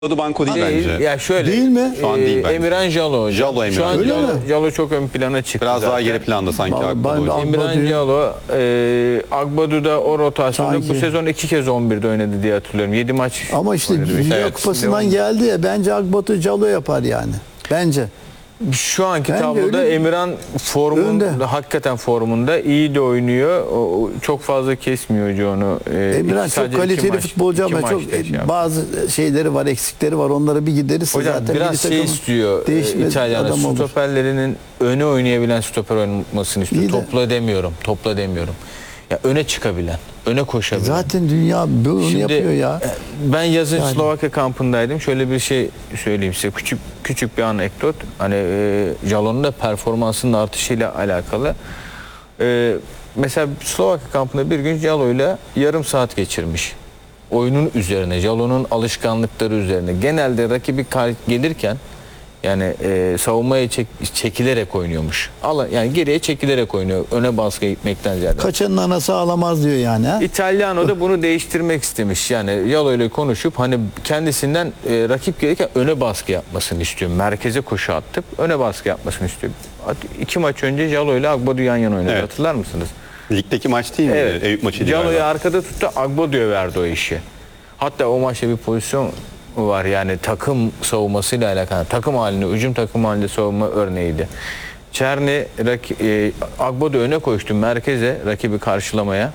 Banko değil bence. Ya şöyle. Değil mi? Şu an değil bence. Emirhan Jalo hocam. Jalo Emirhan. Şu an Öyle mi? Jalo çok ön plana çıktı. Biraz zaten. daha geri planda sanki. Ben- Akbadı hocam. Emirhan Agbadu'yu- Jalo, Agbadu'da o rotasyonda Sanki. bu sezon 2 kez 11'de oynadı diye hatırlıyorum. 7 maç. Ama işte oynadı. Dünya Evet, Kupası'ndan şimdi geldi ya, bence Akbatu Calo yapar yani. Bence. şu anki Bence tabloda öyle. Emirhan formunda, Önde. hakikaten formunda iyi de oynuyor. O çok fazla kesmiyor hoca onu. Emirhan Sadece çok iki kaliteli maç- futbolcu iki ama çok maçta şey yaptı. bazı şeyleri var, eksikleri var. Onları bir giderirse Hocam zaten biraz milli şey takımın istiyor değişmez İtalyanlar, adam olur. stoperlerinin öne oynayabilen stoper oynamasını istiyor. İyi de- Topla demiyorum. Ya öne çıkabilen, öne koşabilen. Zaten dünya bunu Şimdi, yapıyor ya. Ben yazın Yani. Slovakya kampındaydım. Şöyle bir şey söyleyeyim size. Küçük bir anekdot. Hani Jalon'un da performansının artışıyla alakalı. Mesela Slovakya kampında bir gün Jalo'yla yarım saat geçirmiş. Oyunun üzerine, Jalon'un alışkanlıkları üzerine. Genelde rakibi gelirken yani savunmaya çekilerek oynuyormuş. Yani geriye çekilerek oynuyor. Öne baskıya gitmekten ziyade. Kaçanın anası ağlamaz diyor yani. Ha? İtalyano da bunu değiştirmek istemiş. Yani Jalo ile konuşup hani kendisinden rakip gelirken öne baskı yapmasını istiyor. Merkeze koşu atıp öne baskı yapmasını istiyor. 2 maç önce Jalo ile Agbadu yan yana oynadı. Evet. Hatırlar mısınız? Ligdeki maç değil mi? Evet. Eyüp maçıydı Jalo'yu galiba. arkada tuttu, Agbadu'ya verdi o işi. Hatta o maçta bir pozisyon var, yani takım savunmasıyla alakalı. Takım halinde, hücum takım halinde savunma örneğiydi. Çerni Agbadu öne koştu merkeze, rakibi karşılamaya.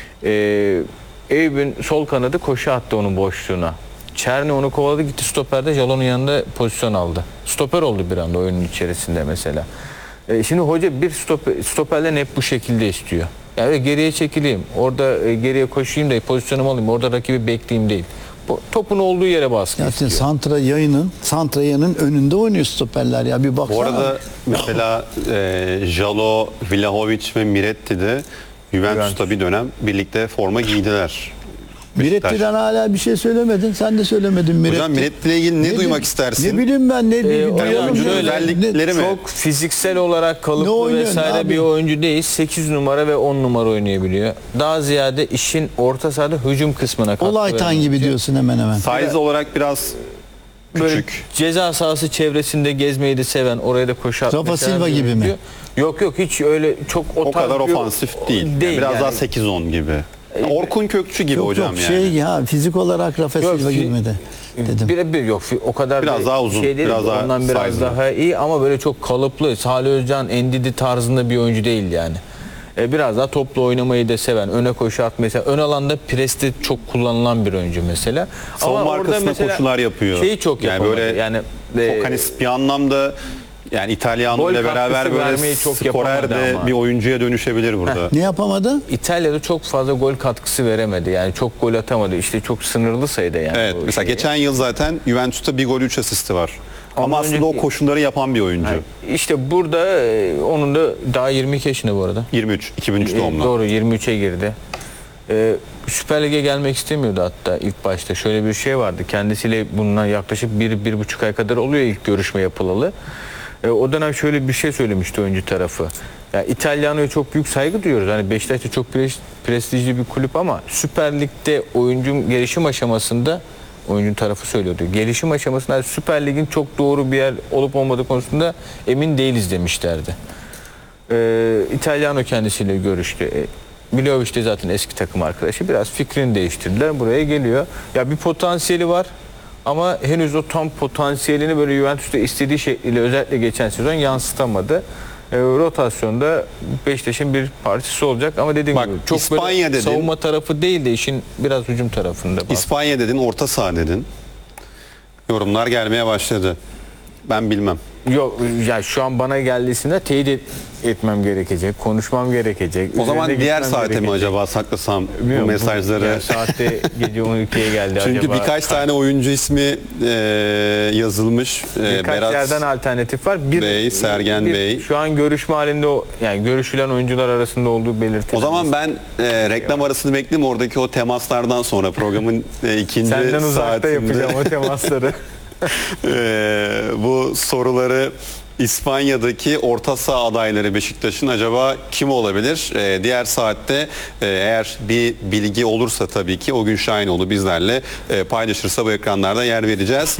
Eyüp'ün sol kanadı koşu attı onun boşluğuna. Çerni onu kovaladı, gitti stoperde Jalon'un yanında pozisyon aldı. Stoper oldu bir anda oyunun içerisinde mesela. Şimdi hoca bir stoperden hep bu şekilde istiyor. Yani geriye çekileyim, orada geriye koşayım da pozisyonumu alayım, orada rakibi bekleyeyim değil. Topun olduğu yere baskı Zaten istiyor. Santra yayının önünde oynuyor stoperler ya, bir baksana. Bu arada mesela Jalo, Vlahovic ve Miretti de Juventus'ta bir dönem birlikte forma giydiler. Beşiktaş. Miretti'den hala bir şey söylemedin. Sen de söylemedin Miretti. Hocam Miretti ile ilgili ne duymak istersin? Ne bileyim ben, ne hocam duyalım. oyuncunun özellikleri mi? Çok fiziksel olarak Ne kalıplı oynuyor, vesaire ne bir yapıyor? oyuncu değil. 8 numara ve 10 numara oynayabiliyor. Daha ziyade işin orta sahada hücum kısmına katkı Olaytan veren gibi oyuncu. diyorsun hemen hemen. Size olarak biraz Böyle küçük. ceza sahası çevresinde gezmeyi de seven, oraya da koşu atmayı Rafa seven Silva bir gibi mi? oyuncu. Yok hiç öyle çok O tarz kadar bir- ofansif değil. Biraz yani. daha 8-10 gibi. Orkun Kökçü gibi hocam yani. Şey ya, fizik olarak Rafa Yok, Silva gibi mi de dedim. Bir yok o kadar Biraz da daha uzun, şey değil, biraz daha ondan biraz size'lı. daha iyi ama böyle çok kalıplı, Salih Özcan, Endidi tarzında bir oyuncu değil yani. Biraz daha toplu oynamayı da seven, öne koşu at mesela, ön alanda preste çok kullanılan bir oyuncu mesela. Savunma orada arkasına mesela koşular yapıyor. Şeyi çok Yani yapamadı. böyle yani Çok hani bir anlamda yani İtalyano Gol ile beraber katkısı böyle vermeyi çok skorer yapamadı de ama. bir oyuncuya dönüşebilir burada. Ne yapamadı? İtalya'da çok fazla gol katkısı veremedi. Yani çok gol atamadı. İşte çok sınırlı sayıda yani. Evet, o mesela şeyi. geçen yıl zaten Juventus'ta 1 gol 3 asisti var. Ama Ama aslında o önceki- koşulları yapan bir oyuncu. İşte burada onun da daha 22 yaşında bu arada. 23, 2003 doğumlu. Doğru, 23'e girdi. Süper Lig'e gelmek istemiyordu hatta ilk başta. Şöyle bir şey vardı. Kendisiyle bundan yaklaşık 1-1,5 ay kadar oluyor ilk görüşme yapılalı. O dönem şöyle bir şey söylemişti oyuncu tarafı. Ya İtalyano'ya çok büyük saygı duyuyoruz. Hani Beşiktaş'ta çok prestijli bir kulüp ama Süper Lig'de oyuncunun gelişim aşamasında, oyuncu tarafı söylüyordu. Gelişim aşamasında Süper Lig'in çok doğru bir yer olup olmadığı konusunda emin değiliz demişlerdi. İtalyano kendisiyle görüştü. Vlahovic de zaten eski takım arkadaşı. Biraz fikrini değiştirdiler. Buraya geliyor. Ya bir potansiyeli var ama henüz o tam potansiyelini böyle Juventus'ta istediği şekliyle özellikle geçen sezon yansıtamadı. Rotasyonda Beşiktaş'ın bir partisi olacak ama dediğim Bak, gibi çok İspanya böyle dedin. savunma tarafı değil de işin biraz hücum tarafında. İspanya dedin, orta saha dedin. Yorumlar gelmeye başladı. Ben bilmem. Yok ya şu an bana geldiğinde teyit etmem gerekecek, konuşmam gerekecek. O zaman üzerine diğer gitmem saate mi gerekecek. acaba saklasam Bilmiyorum, bu mesajları? diğer saatte gece 12'ye geldi Çünkü acaba. birkaç tane oyuncu ismi yazılmış. Birkaç Berat yerden alternatif var. Bey, Sergen Bey. Şu an görüşme halinde yani görüşülen oyuncular arasında olduğu belirtilir. O zaman ben reklam arasını bekleyeyim, oradaki o temaslardan sonra programın ikinci senden uzakta saatinde yapacağım o temasları. bu soruları İspanya'daki orta saha adayları Beşiktaş'ın acaba kim olabilir? Diğer saatte eğer bir bilgi olursa tabii ki o gün Şahinoğlu bizlerle paylaşırsa bu ekranlarda yer vereceğiz.